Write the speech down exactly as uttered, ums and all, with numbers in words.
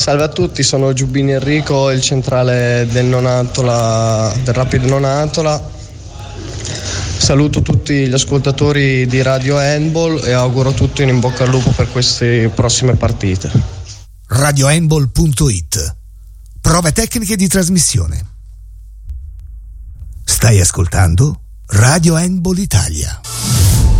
Salve a tutti, sono Giubbini Enrico, il centrale del Nonantola, del Rapid Nonantola. Saluto tutti gli ascoltatori di Radio Handball e auguro tutti un in bocca al lupo per queste prossime partite. radio handball punto it. Prove tecniche di trasmissione. Stai ascoltando Radio Handball Italia.